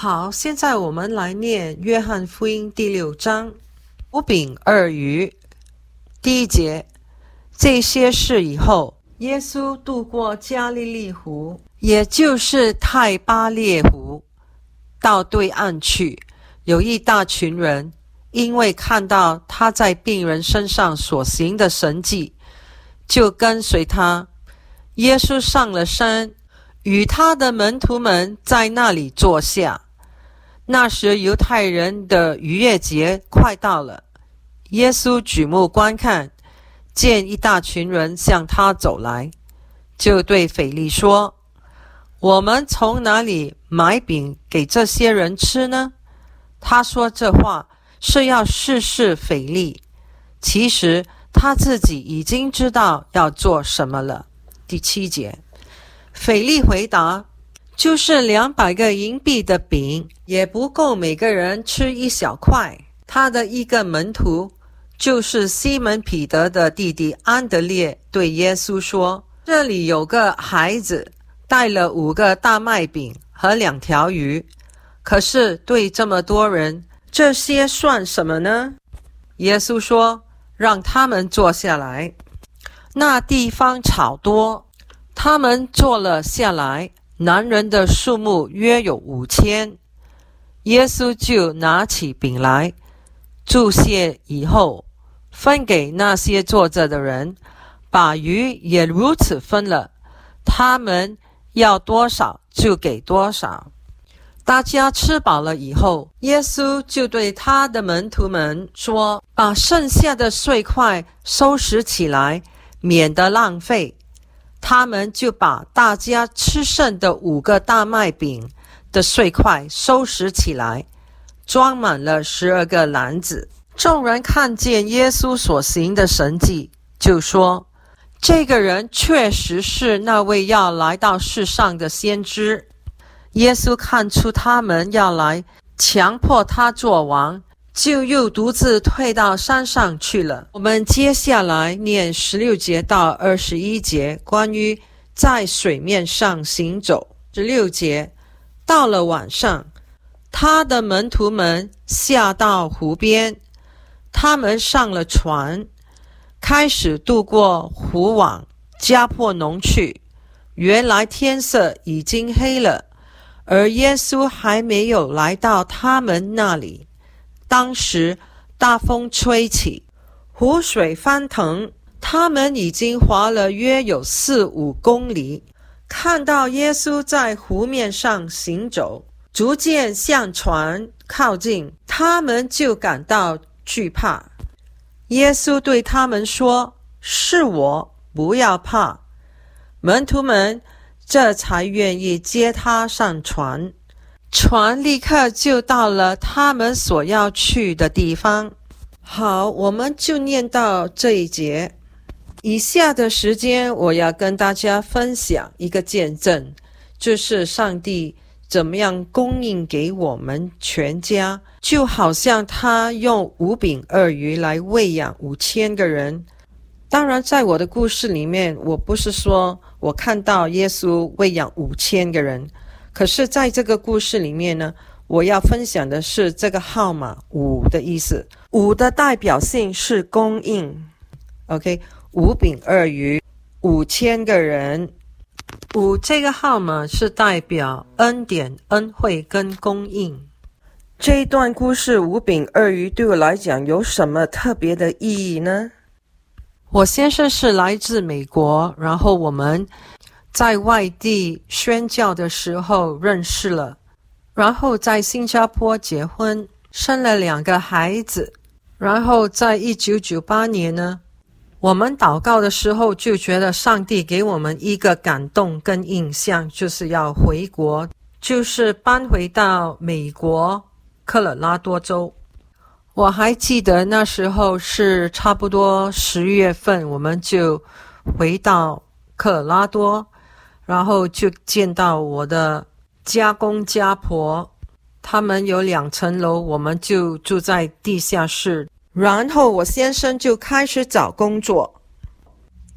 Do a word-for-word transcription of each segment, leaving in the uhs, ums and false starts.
好，现在我们来念约翰福音第六章，五饼二鱼。第一节，这些事以后，耶稣渡过加利利湖，也就是太巴列湖，到对岸去。有一大群人，因为看到他在病人身上所行的神迹，就跟随他。耶稣上了山，与他的门徒们在那里坐下。那时犹太人的逾越节快到了，耶稣举目观看，见一大群人向他走来，就对腓力说：我们从哪里买饼给这些人吃呢？他说这话是要试试腓力，其实他自己已经知道要做什么了。第七节，腓力回答：就是两百个银币的饼，也不够每个人吃一小块。他的一个门徒，就是西门彼得的弟弟安德烈，对耶稣说：这里有个孩子带了五个大麦饼和两条鱼，可是对这么多人，这些算什么呢？耶稣说：让他们坐下来。那地方草多，他们坐了下来，男人的数目约有五千。耶稣就拿起饼来，祝谢以后，分给那些坐着的人，把鱼也如此分了，他们要多少就给多少。大家吃饱了以后，耶稣就对他的门徒们说：把剩下的碎块收拾起来，免得浪费。他们就把大家吃剩的五个大麦饼的碎块收拾起来，装满了十二个篮子。众人看见耶稣所行的神迹，就说：这个人确实是那位要来到世上的先知。耶稣看出他们要来强迫他做王，就又独自退到山上去了。我们接下来念十六节到二十一节，关于在水面上行走。十六节，到了晚上，他的门徒们下到湖边，他们上了船，开始渡过湖往加珀农去。原来天色已经黑了，而耶稣还没有来到他们那里。当时大风吹起，湖水翻腾，他们已经划了约有四五公里，看到耶稣在湖面上行走，逐渐向船靠近，他们就感到惧怕。耶稣对他们说：是我，不要怕。门徒们这才愿意接他上船，船立刻就到了他们所要去的地方。好，我们就念到这一节。以下的时间我要跟大家分享一个见证，就是上帝怎么样供应给我们全家，就好像他用五饼二鱼来喂养五千个人。当然在我的故事里面，我不是说我看到耶稣喂养五千个人，可是在这个故事里面呢，我要分享的是这个号码五的意思。五的代表性是供应 OK， 五饼二鱼，五千个人。五这个号码是代表恩典、恩惠跟供应。这一段故事五饼二鱼对我来讲有什么特别的意义呢？我先生是来自美国，然后我们在外地宣教的时候认识了，然后在新加坡结婚，生了两个孩子。然后在一九九八年呢，我们祷告的时候就觉得上帝给我们一个感动跟印象，就是要回国，就是搬回到美国科罗拉多州。我还记得那时候是差不多十月份，我们就回到科罗拉多，然后就见到我的家公家婆，他们有两层楼，我们就住在地下室。然后我先生就开始找工作，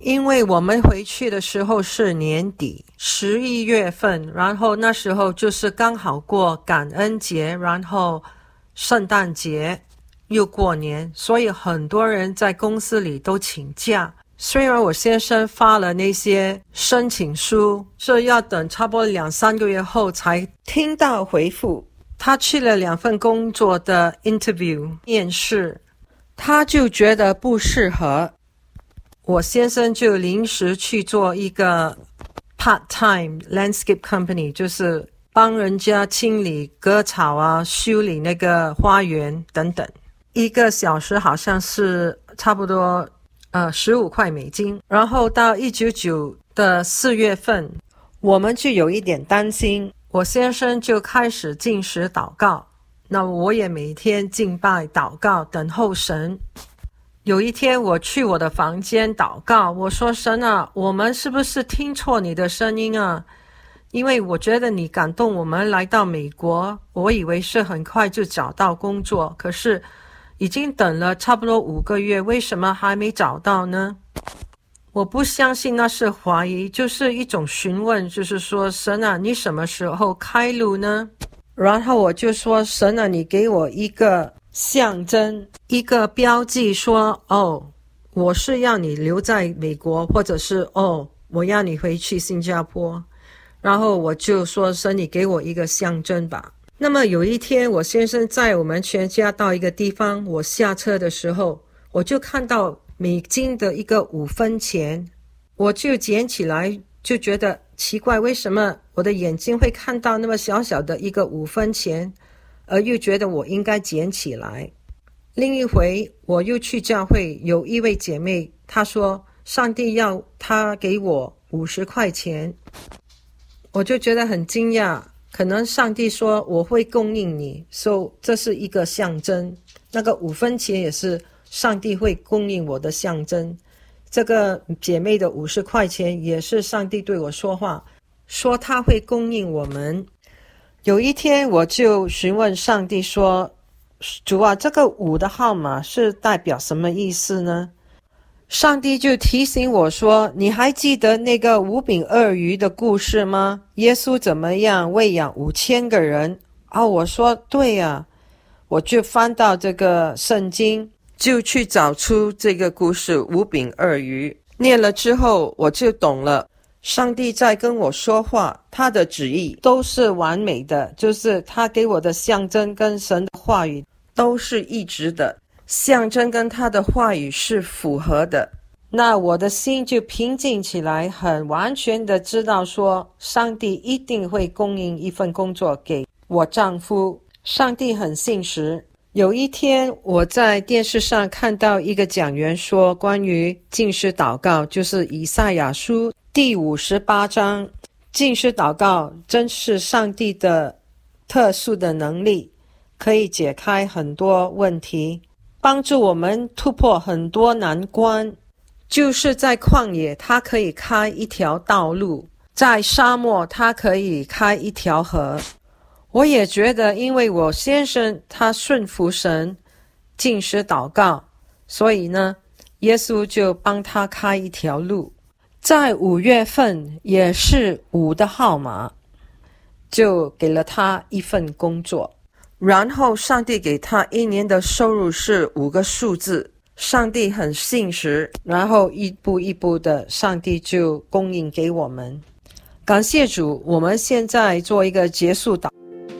因为我们回去的时候是年底十一月份，然后那时候就是刚好过感恩节，然后圣诞节又过年，所以很多人在公司里都请假。虽然我先生发了那些申请书，是要等差不多两三个月后才听到回复。他去了两份工作的 interview 面试，他就觉得不适合。我先生就临时去做一个 part-time landscape company， 就是帮人家清理割草啊，修理那个花园等等。一个小时好像是差不多呃十五块美金。然后到一九九的四月份，我们就有一点担心，我先生就开始禁食祷告，那我也每天敬拜祷告，等候神。有一天我去我的房间祷告，我说神啊，我们是不是听错你的声音啊？因为我觉得你感动我们来到美国，我以为是很快就找到工作，可是已经等了差不多五个月，为什么还没找到呢？我不相信那是怀疑，就是一种询问，就是说神啊，你什么时候开路呢？然后我就说神啊，你给我一个象征，一个标记，说哦，我是要你留在美国，或者是哦，我要你回去新加坡。然后我就说神，你给我一个象征吧。那么有一天我先生载我们全家到一个地方，我下车的时候，我就看到美金的一个五分钱，我就捡起来，就觉得奇怪，为什么我的眼睛会看到那么小小的一个五分钱，而又觉得我应该捡起来。另一回我又去教会，有一位姐妹，她说上帝要她给我五十块钱，我就觉得很惊讶，可能上帝说我会供应你，所以这是一个象征。那个五分钱也是上帝会供应我的象征。这个姐妹的五十块钱也是上帝对我说话，说他会供应我们。有一天我就询问上帝说，主啊，这个五的号码是代表什么意思呢？上帝就提醒我说，你还记得那个五饼二鱼的故事吗？耶稣怎么样喂养五千个人？哦，我说对啊，我就翻到这个圣经，就去找出这个故事五饼二鱼。念了之后我就懂了，上帝在跟我说话，他的旨意都是完美的，就是他给我的象征跟神的话语都是一致的，象征跟他的话语是符合的。那我的心就平静起来，很完全的知道说上帝一定会供应一份工作给我丈夫，上帝很信实。有一天我在电视上看到一个讲员说，关于禁食祷告，就是以赛亚书第五十八章，禁食祷告真是上帝的特殊的能力，可以解开很多问题，帮助我们突破很多难关。就是在旷野他可以开一条道路，在沙漠他可以开一条河。我也觉得因为我先生他顺服神，禁食祷告，所以呢耶稣就帮他开一条路。在五月份也是五的号码，就给了他一份工作，然后上帝给他一年的收入是五个数字。上帝很信实，然后一步一步的上帝就供应给我们。感谢主，我们现在做一个结束祷。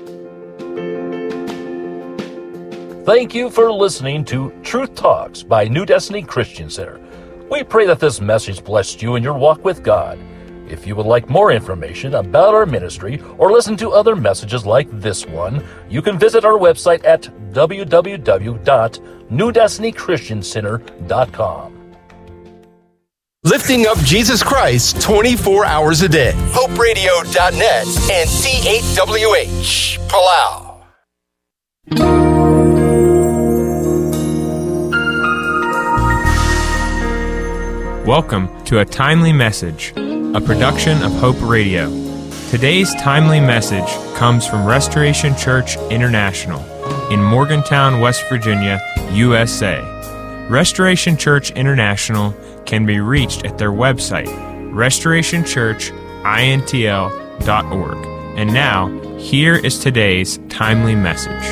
Thank you for listening to Truth Talks by New Destiny Christian Center. We pray that this message blessed you in your walk with God. If you would like more information about our ministry or listen to other messages like this one, you can visit our website at w w w dot new destiny christian center dot com. Lifting up Jesus Christ twenty-four hours a day. hope radio dot net and C eight W H, Palau. Welcome to A Timely Message, a production of Hope Radio. Today's timely message comes from Restoration Church International in Morgantown, West Virginia, U S A. Restoration Church International can be reached at their website, restoration church intl dot org. And now, here is today's timely message.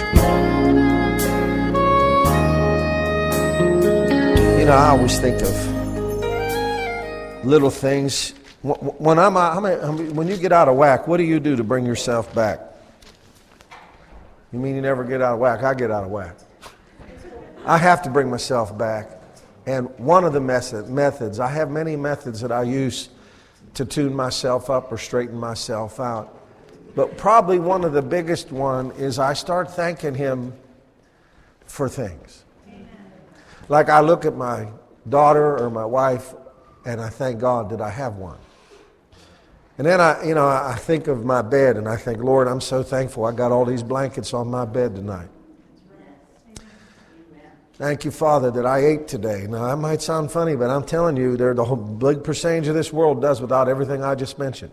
You know, I always think of little things. When I'm, I'm, when you get out of whack, what do you do to bring yourself back? You mean you never get out of whack? I get out of whack. I have to bring myself back. And one of the method, methods, I have many methods that I use to tune myself up or straighten myself out. But probably one of the biggest one is I start thanking Him for things. Like I look at my daughter or my wife and I thank God that I have one. And then I, you know, I think of my bed and I think, Lord, I'm so thankful I got all these blankets on my bed tonight. Thank you, Father, that I ate today. Now, that might sound funny, but I'm telling you, there the whole big percentage of this world does without everything I just mentioned.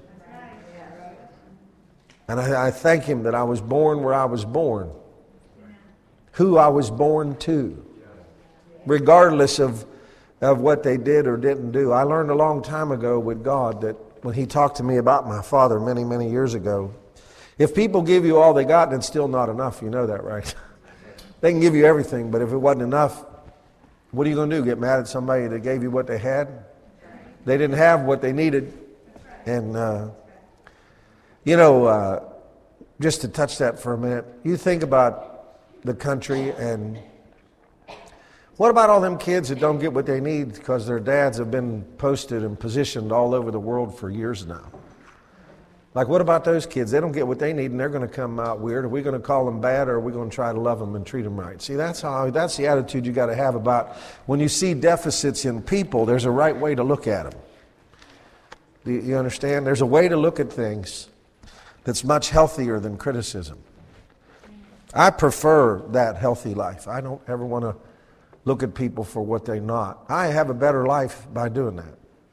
And I, I thank Him that I was born where I was born, who I was born to, regardless of, of what they did or didn't do. I learned a long time ago with God that when He talked to me about my father many, many years ago, if people give you all they got, then it's still not enough. You know that, right? They can give you everything, but if it wasn't enough, what are you going to do? Get mad at somebody that gave you what they had? They didn't have what they needed. And, uh, you know, uh, just to touch that for a minute, you think about the country and what about all them kids that don't get what they need because their dads have been posted and positioned all over the world for years now? Like, what about those kids? They don't get what they need, and they're going to come out weird. Are we going to call them bad, or are we going to try to love them and treat them right? See, that's how. That's the attitude you got to have about when you see deficits in people. There's a right way to look at them. Do you, you understand? There's a way to look at things that's much healthier than criticism. I prefer that healthy life. I don't ever want to look at people for what they're not. I have a better life by doing that.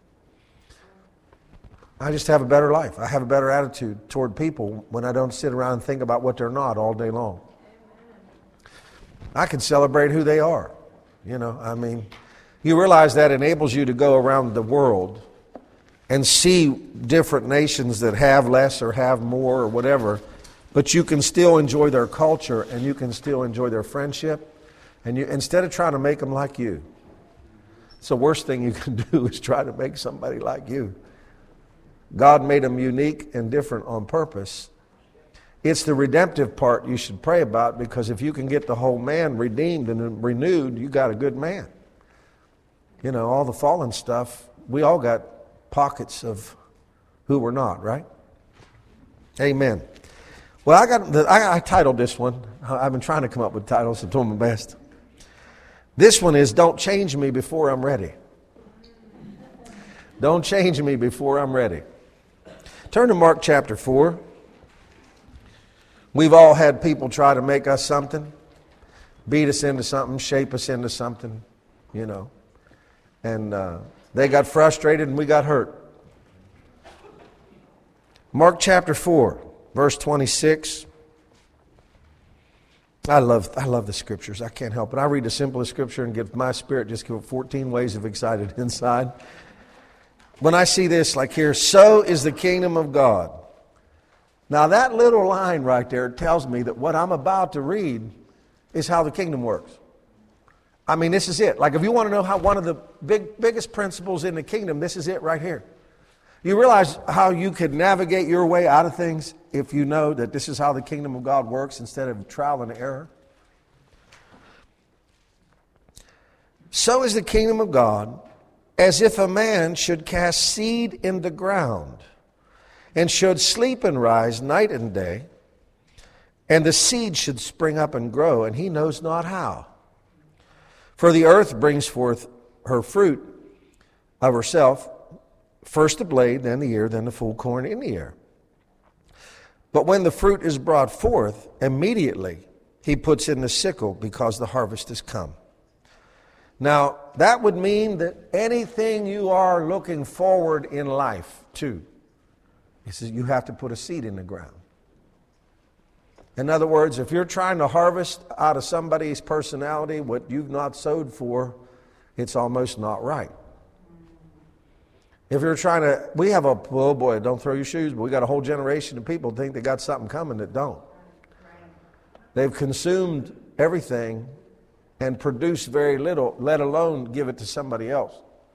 I just have a better life. I have a better attitude toward people when I don't sit around and think about what they're not all day long. I can celebrate who they are. You know, I mean, you realize that enables you to go around the world and see different nations that have less or have more or whatever, but you can still enjoy their culture and you can still enjoy their friendship, and you instead of trying to make them like you. It's the worst thing you can do is try to make somebody like you. God made them unique and different on purpose. It's the redemptive part you should pray about, because if you can get the whole man redeemed and renewed, you got a good man. You know, all the fallen stuff, we all got pockets of who we're not, right? Amen. Well, I got the, I, I titled this one. I've been trying to come up with titles. I'm doing my best. This one is "Don't Change Me Before I'm Ready." Don't change me before I'm ready. Turn to Mark chapter four. We've all had people try to make us something, beat us into something, shape us into something, you know. And uh, they got frustrated and we got hurt. Mark chapter four, verse twenty-six. I love I love the scriptures. I can't help it. I read the simplest scripture and get my spirit just go fourteen ways of excited inside. When I see this, like here, so is the kingdom of God. Now that little line right there tells me that what I'm about to read is how the kingdom works. I mean, this is it. Like if you want to know how one of the big biggest principles in the kingdom, this is it right here. You realize how you could navigate your way out of things if you know that this is how the kingdom of God works instead of trial and error? So is the kingdom of God, as if a man should cast seed in the ground, and should sleep and rise night and day, and the seed should spring up and grow, and he knows not how. For the earth brings forth her fruit of herself, first the blade, then the ear, then the full corn in the ear. But when the fruit is brought forth, immediately he puts in the sickle, because the harvest is come. Now, that would mean that anything you are looking forward in life to, he says you have to put a seed in the ground. In other words, if you're trying to harvest out of somebody's personality what you've not sowed for, it's almost not right. If you're trying to, we have a, oh boy, don't throw your shoes, but we got a whole generation of people think they got something coming that don't. They've consumed everything and produced very little, let alone give it to somebody else.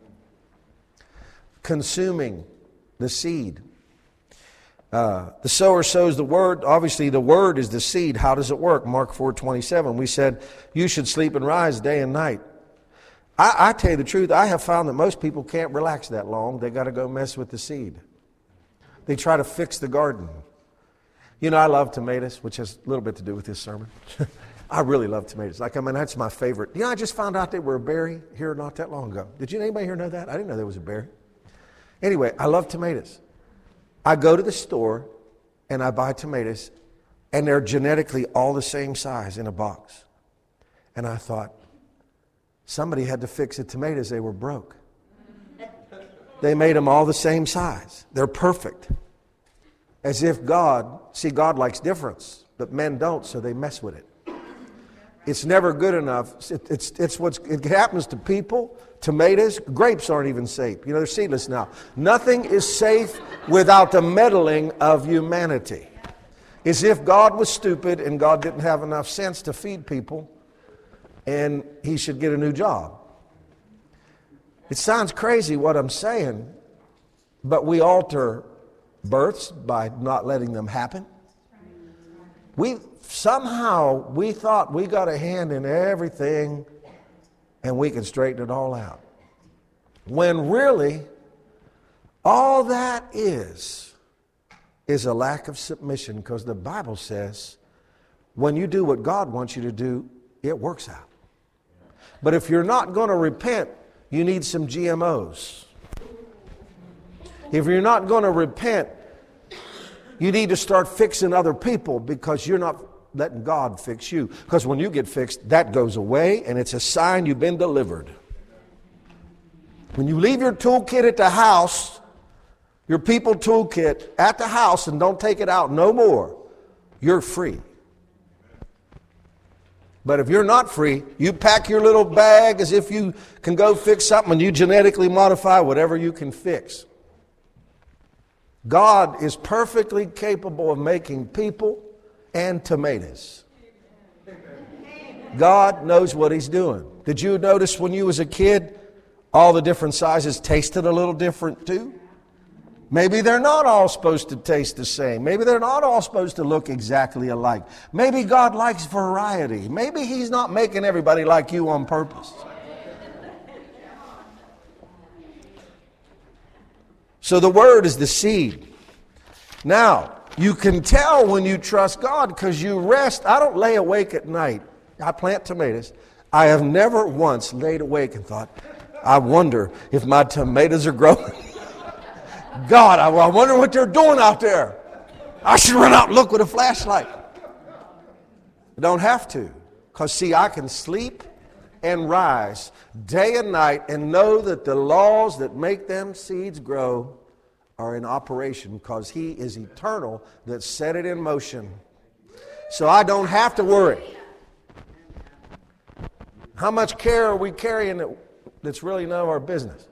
Consuming the seed. Uh, the sower sows the word. Obviously, the word is the seed. How does it work? Mark four twenty-seven. We said, you should sleep and rise day and night. I, I tell you the truth, I have found that most people can't relax that long. They got to go mess with the seed. They try to fix the garden. You know, I love tomatoes, which has a little bit to do with this sermon. I really love tomatoes. Like, I mean, that's my favorite. You know, I just found out they were a berry here not that long ago. Did you anybody here know that? I didn't know there was a berry. Anyway, I love tomatoes. I go to the store and I buy tomatoes, and they're genetically all the same size in a box. And I thought, somebody had to fix the tomatoes. They were broke. They made them all the same size. They're perfect. As if God, see, God likes difference, but men don't, so they mess with it. It's never good enough. It, it's, it's what's, it happens to people. Tomatoes, grapes aren't even safe. You know, they're seedless now. Nothing is safe without the meddling of humanity. As if God was stupid and God didn't have enough sense to feed people, and he should get a new job. It sounds crazy what I'm saying, but we alter births by not letting them happen. We somehow we thought we got a hand in everything and we can straighten it all out. When really, all that is, is a lack of submission, because the Bible says when you do what God wants you to do, it works out. But if you're not going to repent, you need some G M Os. If you're not going to repent, you need to start fixing other people, because you're not letting God fix you. Because when you get fixed, that goes away, and it's a sign you've been delivered. When you leave your toolkit at the house, your people toolkit at the house, and don't take it out no more, you're free. But if you're not free, you pack your little bag as if you can go fix something, and you genetically modify whatever you can fix. God is perfectly capable of making people and tomatoes. God knows what he's doing. Did you notice when you was a kid, all the different sizes tasted a little different too? Maybe they're not all supposed to taste the same. Maybe they're not all supposed to look exactly alike. Maybe God likes variety. Maybe he's not making everybody like you on purpose. So the word is the seed. Now, you can tell when you trust God because you rest. I don't lay awake at night. I plant tomatoes. I have never once laid awake and thought, I wonder if my tomatoes are growing. God, I, I wonder what they're doing out there. I should run out and look with a flashlight. I don't have to. Because, see, I can sleep and rise day and night and know that the laws that make them seeds grow are in operation, because he is eternal that set it in motion. So I don't have to worry. How much care are we carrying that, that's really none of our business?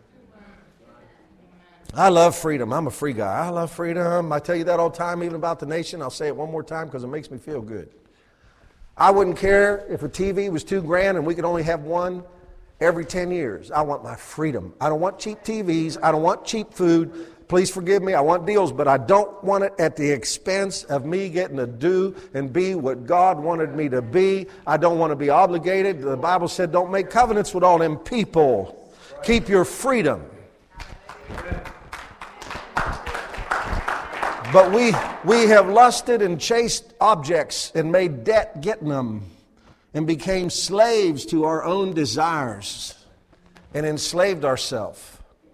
I love freedom. I'm a free guy. I love freedom. I tell you that all the time, even about the nation. I'll say it one more time because it makes me feel good. I wouldn't care if a T V was two grand and we could only have one every ten years. I want my freedom. I don't want cheap T Vs. I don't want cheap food. Please forgive me. I want deals, but I don't want it at the expense of me getting to do and be what God wanted me to be. I don't want to be obligated. The Bible said don't make covenants with all them people. Keep your freedom. But we, we have lusted and chased objects and made debt getting them and became slaves to our own desires and enslaved ourselves.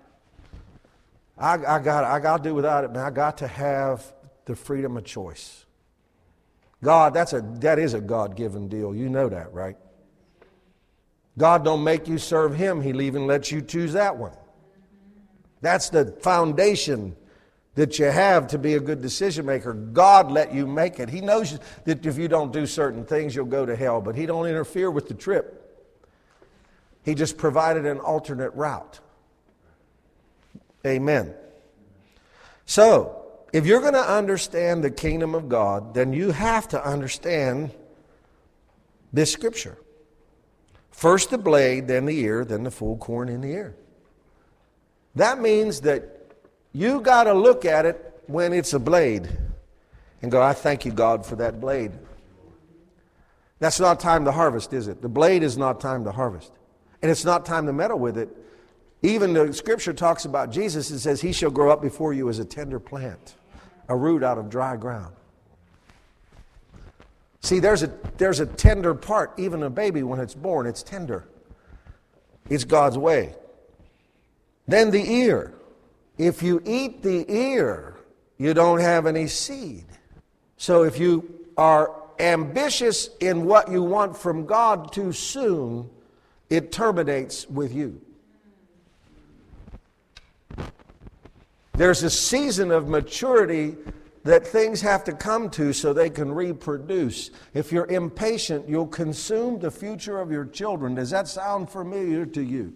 I, I got I got to do without it, man. I got to have the freedom of choice. God, that's a that is a God-given deal. You know that, right? God don't make you serve him. He'll even let you choose that one. That's the foundation that you have to be a good decision maker. God let you make it. He knows that if you don't do certain things, you'll go to hell, but he don't interfere with the trip. He just provided an alternate route. Amen. So, if you're going to understand the kingdom of God, then you have to understand this scripture. First the blade, then the ear, then the full corn in the ear. That means that you got to look at it when it's a blade and go, I thank you, God, for that blade. That's not time to harvest, is it? The blade is not time to harvest. And it's not time to meddle with it. Even the scripture talks about Jesus. It says, he shall grow up before you as a tender plant, a root out of dry ground. See, there's a, there's a tender part. Even a baby, when it's born, it's tender. It's God's way. Then the ear. If you eat the ear, you don't have any seed. So if you are ambitious in what you want from God too soon, it terminates with you. There's a season of maturity that things have to come to so they can reproduce. If you're impatient, you'll consume the future of your children. Does that sound familiar to you?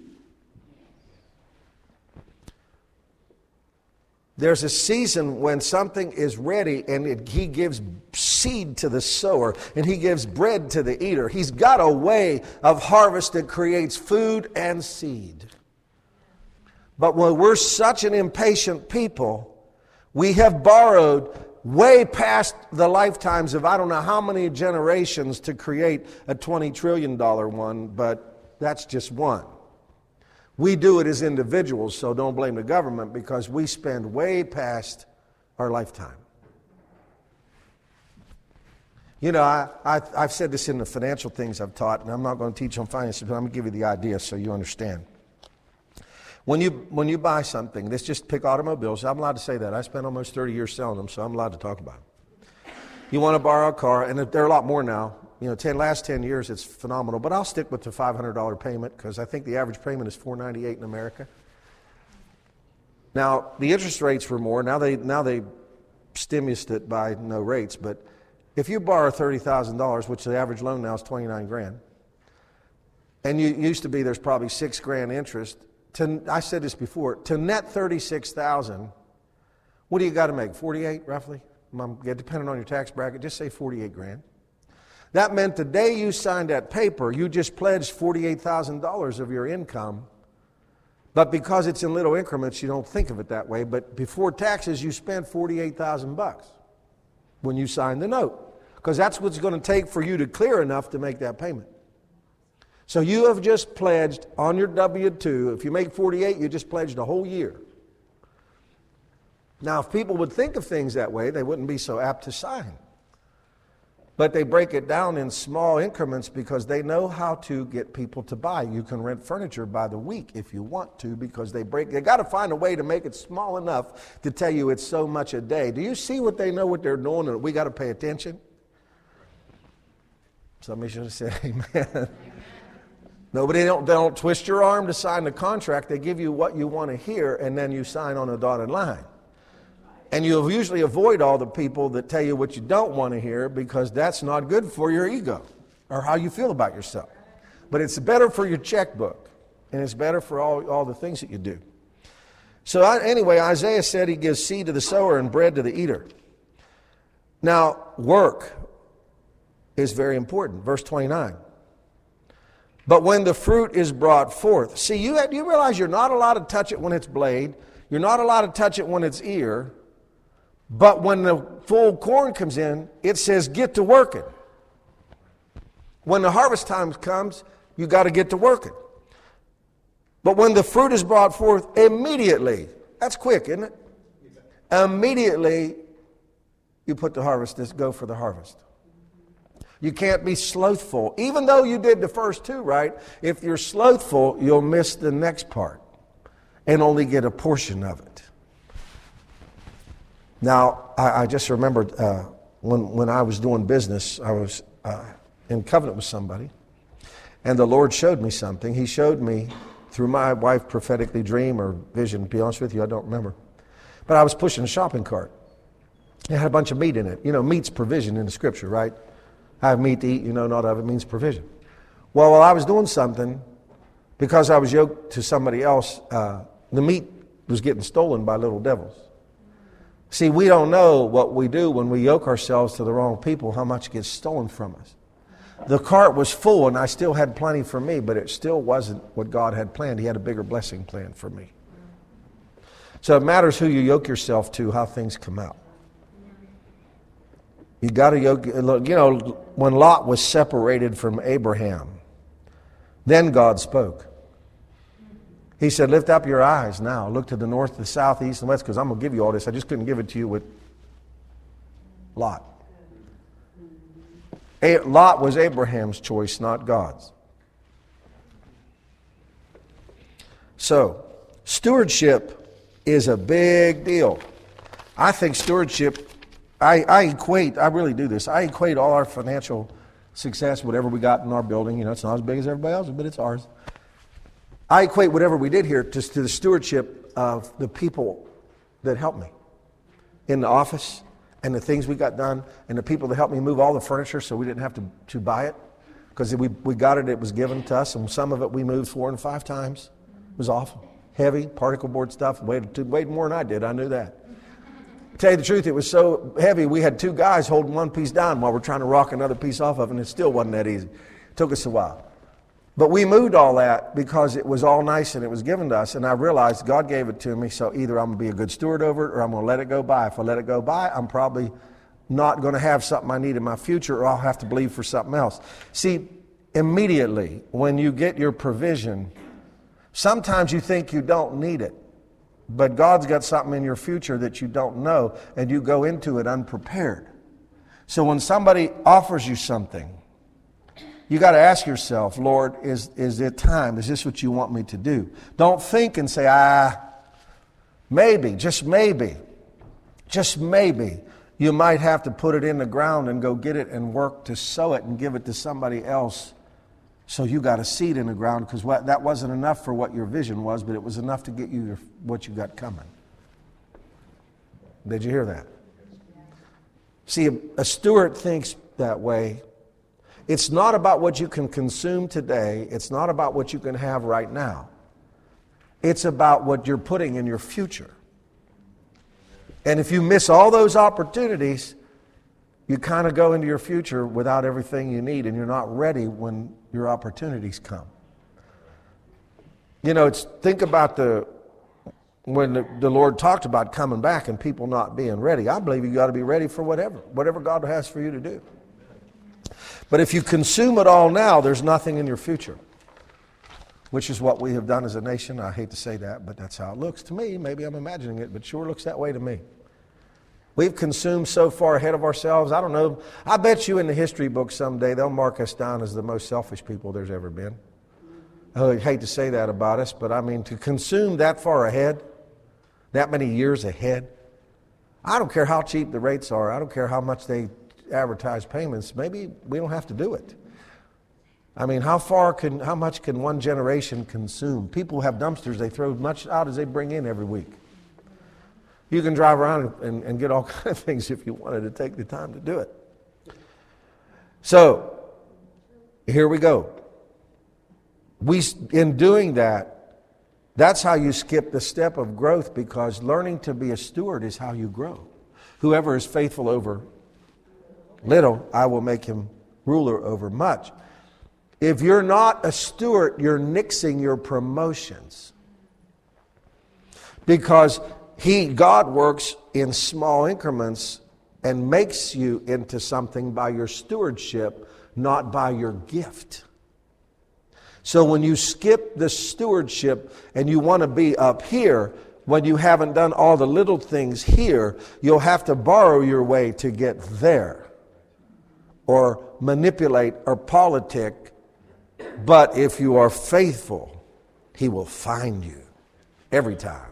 There's a season when something is ready and it, he gives seed to the sower and he gives bread to the eater. He's got a way of harvest that creates food and seed. But when we're such an impatient people, we have borrowed way past the lifetimes of I don't know how many generations to create a twenty trillion dollars one, but that's just one. We do it as individuals, so don't blame the government because we spend way past our lifetime. You know, I, I, I've said this in the financial things I've taught, and I'm not going to teach on finances, but I'm going to give you the idea so you understand. When you when you buy something, let's just pick automobiles. I'm allowed to say that. I spent almost thirty years selling them, so I'm allowed to talk about them. You want to borrow a car, and there are a lot more now. You know, ten, last ten years, it's phenomenal. But I'll stick with the five hundred dollars payment because I think the average payment is four ninety-eight in America. Now, the interest rates were more. Now they now they stimulused it by no rates. But if you borrow thirty thousand dollars, which the average loan now is twenty-nine grand, and you used to be there's probably six grand interest. To, I said this before, to net thirty-six thousand dollars, what do you got to make? forty-eight roughly? Depending on your tax bracket, just say forty-eight grand. That meant the day you signed that paper, you just pledged forty-eight thousand dollars of your income. But because it's in little increments, you don't think of it that way. But before taxes, you spent forty-eight thousand bucks when you signed the note. Because that's what's going to take for you to clear enough to make that payment. So you have just pledged on your W two, if you make forty-eight, you just pledged a whole year. Now, if people would think of things that way, they wouldn't be so apt to sign. But they break it down in small increments because they know how to get people to buy. You can rent furniture by the week if you want to because they break. They got to find a way to make it small enough to tell you it's so much a day. Do you see what they know what they're doing and we got to pay attention? Somebody should have said amen. No, but they don't, they don't twist your arm to sign the contract. They give you what you want to hear, and then you sign on a dotted line. And you'll usually avoid all the people that tell you what you don't want to hear because that's not good for your ego or how you feel about yourself. But it's better for your checkbook, and it's better for all, all the things that you do. So I, anyway, Isaiah said he gives seed to the sower and bread to the eater. Now, work is very important. Verse twenty-nine. But when the fruit is brought forth. See, you, you realize you're not allowed to touch it when it's blade. You're not allowed to touch it when it's ear. But when the full corn comes in, it says get to working. When the harvest time comes, you got to get to working. But when the fruit is brought forth, immediately. That's quick, isn't it? Immediately, you put the harvest, go for the harvest. You can't be slothful. Even though you did the first two right, if you're slothful, you'll miss the next part and only get a portion of it. Now, I, I just remembered uh, when, when I was doing business, I was uh, in covenant with somebody, and the Lord showed me something. He showed me through my wife prophetically dream or vision, to be honest with you, I don't remember. But I was pushing a shopping cart. It had a bunch of meat in it. You know, meat's provision in the scripture, right? I have meat to eat, you know, not of it means provision. Well, while I was doing something, because I was yoked to somebody else, uh, the meat was getting stolen by little devils. See, we don't know what we do when we yoke ourselves to the wrong people, how much gets stolen from us. The cart was full, and I still had plenty for me, but it still wasn't what God had planned. He had a bigger blessing planned for me. So it matters who you yoke yourself to, how things come out. You got to yoke, you know, when Lot was separated from Abraham, then God spoke. He said, lift up your eyes now. Look to the north, the south, the east, and west, because I'm going to give you all this. I just couldn't give it to you with Lot. Lot was Abraham's choice, not God's. So, stewardship is a big deal. I think stewardship, I, I equate, I really do this, I equate all our financial success, whatever we got in our building, you know, it's not as big as everybody else's, but it's ours. I equate whatever we did here to, to the stewardship of the people that helped me in the office and the things we got done and the people that helped me move all the furniture so we didn't have to, to buy it because we, we got it, it was given to us, and some of it we moved four and five times. It was awful. Heavy, particle board stuff, weighed, weighed more than I did, I knew that. To tell you the truth, it was so heavy, we had two guys holding one piece down while we're trying to rock another piece off of it, and it still wasn't that easy. It took us a while. But we moved all that because it was all nice and it was given to us. And I realized God gave it to me, so either I'm going to be a good steward over it or I'm going to let it go by. If I let it go by, I'm probably not going to have something I need in my future, or I'll have to believe for something else. See, immediately when you get your provision, sometimes you think you don't need it. But God's got something in your future that you don't know, and you go into it unprepared. So when somebody offers you something, you got to ask yourself, Lord, is, is it time? Is this what you want me to do? Don't think and say, ah, maybe, just maybe, just maybe, you might have to put it in the ground and go get it and work to sow it and give it to somebody else. So you got a seed in the ground, because what, that wasn't enough for what your vision was, but it was enough to get you your, what you got coming. Did you hear that? See, a, a steward thinks that way. It's not about what you can consume today. It's not about what you can have right now. It's about what you're putting in your future. And if you miss all those opportunities, you kind of go into your future without everything you need, and you're not ready when your opportunities come. You know, it's think about the when the, the Lord talked about coming back and people not being ready. I believe you got to be ready for whatever, whatever God has for you to do. But if you consume it all now, there's nothing in your future, which is what we have done as a nation. I hate to say that, but that's how it looks to me. Maybe I'm imagining it, but it sure looks that way to me. We've consumed so far ahead of ourselves. I don't know. I bet you in the history books someday they'll mark us down as the most selfish people there's ever been. I hate to say that about us, but I mean, to consume that far ahead, that many years ahead, I don't care how cheap the rates are. I don't care how much they advertise payments. Maybe we don't have to do it. I mean, how far can, how much can one generation consume? People have dumpsters. They throw as much out as they bring in every week. You can drive around and, and get all kinds of things if you wanted to take the time to do it. So, here we go. We, in doing that, that's how you skip the step of growth, because learning to be a steward is how you grow. Whoever is faithful over little, I will make him ruler over much. If you're not a steward, you're nixing your promotions. Because He, God works in small increments and makes you into something by your stewardship, not by your gift. So when you skip the stewardship and you want to be up here, when you haven't done all the little things here, you'll have to borrow your way to get there, or manipulate or politic. But if you are faithful, He will find you every time.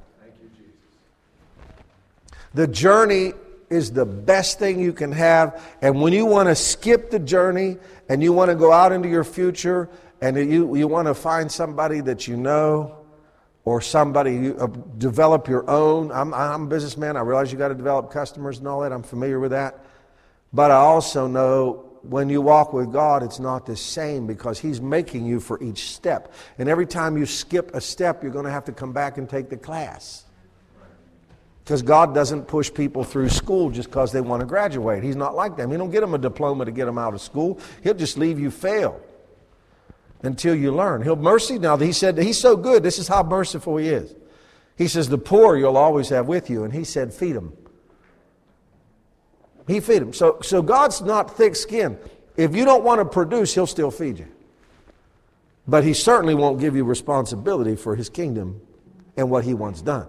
The journey is the best thing you can have. And when you want to skip the journey and you want to go out into your future and you, you want to find somebody that you know, or somebody, you uh, develop your own. I'm, I'm a businessman. I realize you got to develop customers and all that. I'm familiar with that. But I also know when you walk with God, it's not the same, because He's making you for each step. And every time you skip a step, you're going to have to come back and take the class. Because God doesn't push people through school just because they want to graduate. He's not like them. He don't get them a diploma to get them out of school. He'll just leave you fail until you learn. He'll mercy. Now, he said, he's so good. This is how merciful he is. He says, the poor you'll always have with you. And he said, feed them. He feed them. So, so God's not thick-skinned. If you don't want to produce, he'll still feed you. But he certainly won't give you responsibility for his kingdom and what he wants done.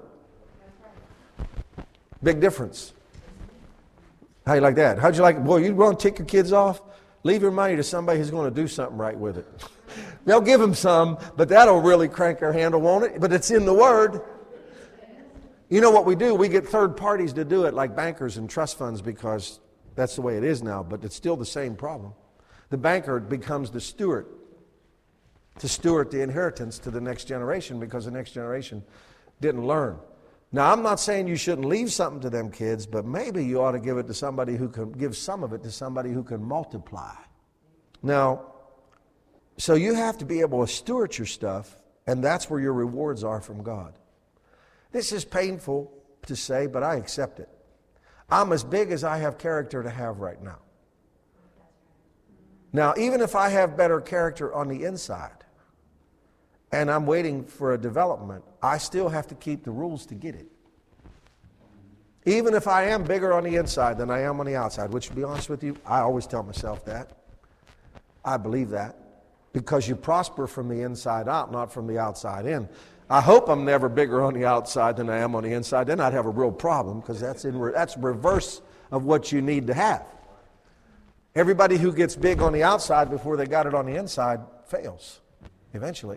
Big difference. How you like that? How'd you like, boy, you want to tick your kids off? Leave your money to somebody who's going to do something right with it. They'll give them some, but that'll really crank their handle, won't it? But it's in the Word. You know what we do? We get third parties to do it, like bankers and trust funds, because that's the way it is now, but it's still the same problem. The banker becomes the steward to steward the inheritance to the next generation because the next generation didn't learn. Now, I'm not saying you shouldn't leave something to them kids, but maybe you ought to give it to somebody who can, give some of it to somebody who can multiply. Now, so you have to be able to steward your stuff, and that's where your rewards are from God. This is painful to say, but I accept it. I'm as big as I have character to have right now. Now, even if I have better character on the inside, and I'm waiting for a development, I still have to keep the rules to get it. Even if I am bigger on the inside than I am on the outside, which, to be honest with you, I always tell myself that. I believe that. Because you prosper from the inside out, not from the outside in. I hope I'm never bigger on the outside than I am on the inside. Then I'd have a real problem, because that's in re- that's reverse of what you need to have. Everybody who gets big on the outside before they got it on the inside fails eventually.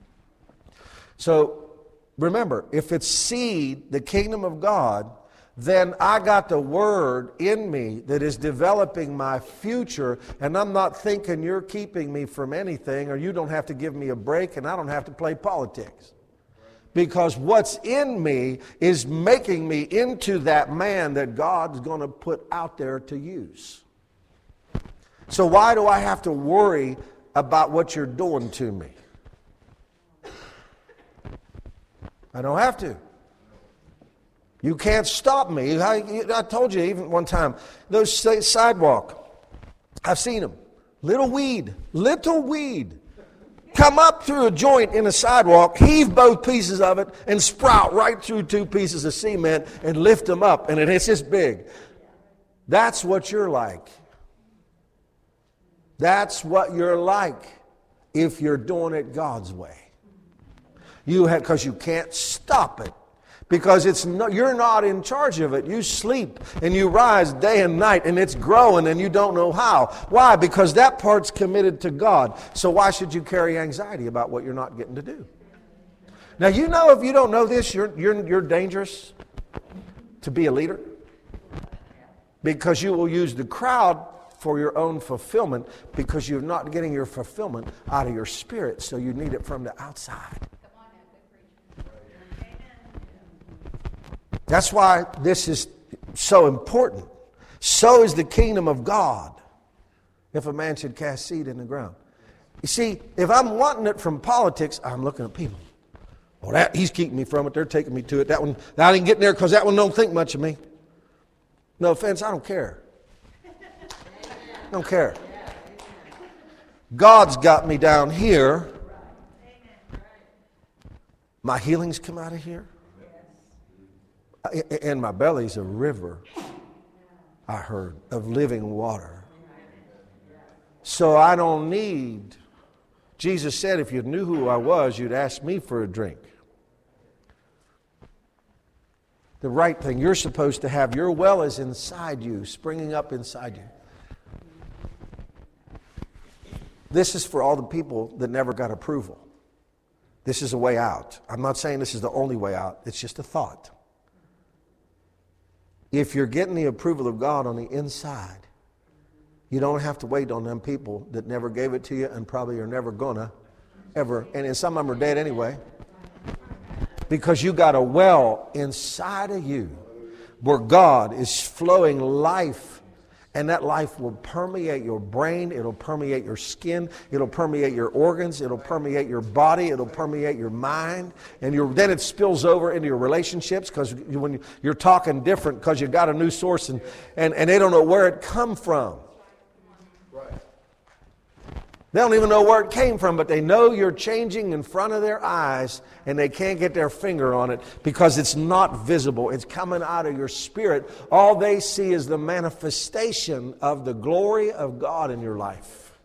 So remember, if it's seed, the kingdom of God, then I got the Word in me that is developing my future, and I'm not thinking you're keeping me from anything, or you don't have to give me a break, and I don't have to play politics. Because what's in me is making me into that man that God's going to put out there to use. So why do I have to worry about what you're doing to me? I don't have to. You can't stop me. I, I told you even one time, those sidewalk, I've seen them. Little weed, little weed. Come up through a joint in a sidewalk, heave both pieces of it, and sprout right through two pieces of cement and lift them up, and it's this big. That's what you're like. That's what you're like if you're doing it God's way. You have, because you can't stop it. Because it's no, you're not in charge of it. You sleep and you rise day and night, and it's growing and you don't know how. Why? Because that part's committed to God. So why should you carry anxiety about what you're not getting to do? Now, you know, if you don't know this, you're, you're, you're dangerous to be a leader. Because you will use the crowd for your own fulfillment, because you're not getting your fulfillment out of your spirit, so you need it from the outside. That's why this is so important. So is the kingdom of God, if a man should cast seed in the ground. You see, if I'm wanting it from politics, I'm looking at people. Well, that, he's keeping me from it. They're taking me to it. That one, I didn't get there because that one don't think much of me. No offense, I don't care. I don't care. God's got me down here. My healings come out of here. And my belly's a river, I heard, of living water. So I don't need, Jesus said, if you knew who I was, you'd ask me for a drink. The right thing, you're supposed to have, your well is inside you, springing up inside you. This is for all the people that never got approval. This is a way out. I'm not saying this is the only way out. It's just a thought. If you're getting the approval of God on the inside, you don't have to wait on them people that never gave it to you and probably are never gonna, ever. And some of them are dead anyway. Because you got a well inside of you where God is flowing life And that life will permeate your brain, it'll permeate your skin, it'll permeate your organs, it'll permeate your body, it'll permeate your mind, and your, then it spills over into your relationships, because when you're talking different because you got a new source, and, and, and they don't know where it come from. They don't even know where it came from, but they know you're changing in front of their eyes, and they can't get their finger on it because it's not visible. It's coming out of your spirit. All they see is the manifestation of the glory of God in your life.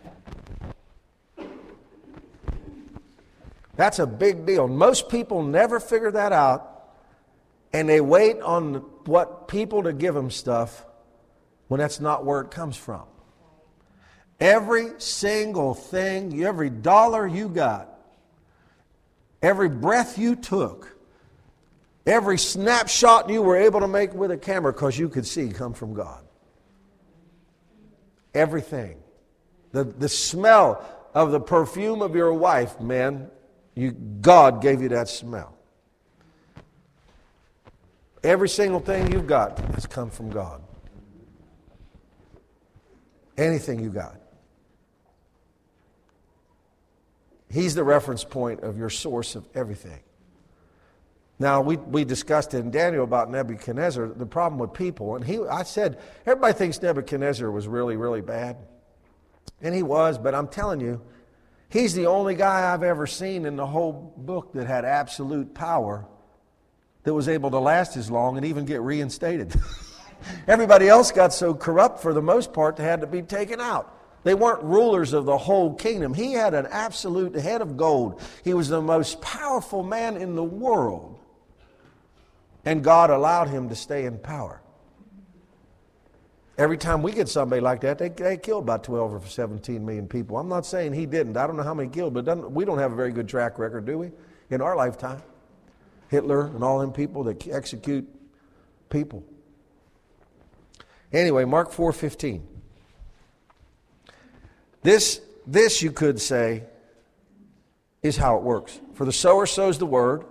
That's a big deal. Most people never figure that out, and they wait on what people to give them stuff when that's not where it comes from. Every single thing, every dollar you got, every breath you took, every snapshot you were able to make with a camera because you could see come from God. Everything. The, the smell of the perfume of your wife, man, you, God gave you that smell. Every single thing you've got has come from God. Anything you got. He's the reference point of your source of everything. Now, we, we discussed in Daniel about Nebuchadnezzar, the problem with people. And he, I said, everybody thinks Nebuchadnezzar was really, really bad. And he was, but I'm telling you, he's the only guy I've ever seen in the whole book that had absolute power that was able to last as long and even get reinstated. Everybody else got so corrupt for the most part they had to be taken out. They weren't rulers of the whole kingdom. He had an absolute head of gold. He was the most powerful man in the world. And God allowed him to stay in power. Every time we get somebody like that, they, they kill about twelve or seventeen million people. I'm not saying he didn't. I don't know how many killed, but doesn't, we don't have a very good track record, do we? In our lifetime. Hitler and all them people that execute people. Anyway, Mark four fifteen. This, this you could say, is how it works. For the sower sows the word,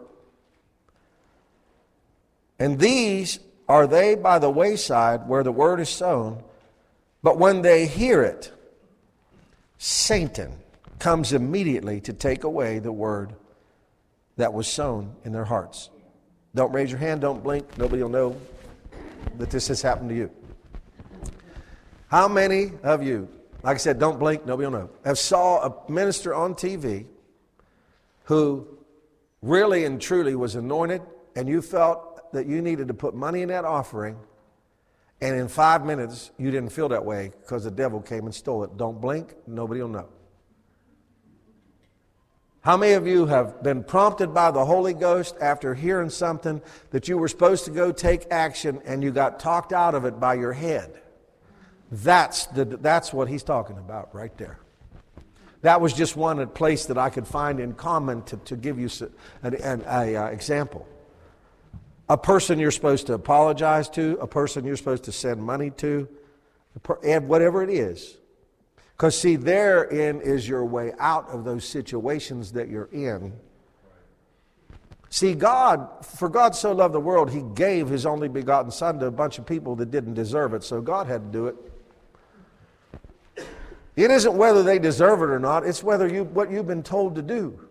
and these are they by the wayside where the word is sown, but when they hear it, Satan comes immediately to take away the word that was sown in their hearts. Don't raise your hand, don't blink, nobody will know that this has happened to you. How many of you, like I said, don't blink, nobody will know, have saw a minister on T V who really and truly was anointed, and you felt that you needed to put money in that offering, and in five minutes you didn't feel that way because the devil came and stole it? Don't blink, nobody will know. How many of you have been prompted by the Holy Ghost after hearing something that you were supposed to go take action and you got talked out of it by your head? That's the that's what he's talking about right there. That was just one place that I could find in common to, to give you an, an a, uh, example. A person you're supposed to apologize to, a person you're supposed to send money to, whatever it is. Because see, therein is your way out of those situations that you're in. See, God, for God so loved the world, He gave His only begotten Son to a bunch of people that didn't deserve it, so God had to do it. It isn't whether they deserve it or not, it's whether you what you've been told to do.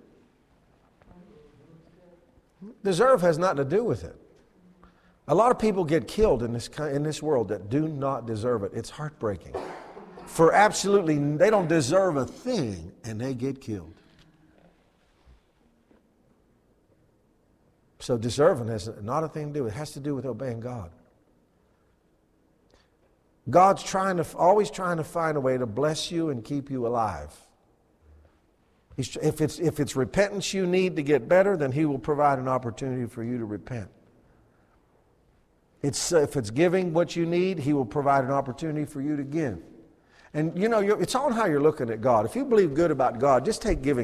Deserve has nothing to do with it. A lot of people get killed in this in this world that do not deserve it. It's heartbreaking. For absolutely, they don't deserve a thing, and they get killed. So deserving has not a thing to do with it. It has to do with obeying God. God's trying to always trying to find a way to bless you and keep you alive. He's, if it's if it's repentance you need to get better, then He will provide an opportunity for you to repent. It's if it's giving what you need, He will provide an opportunity for you to give. And you know, it's on how you're looking at God. If you believe good about God, just take giving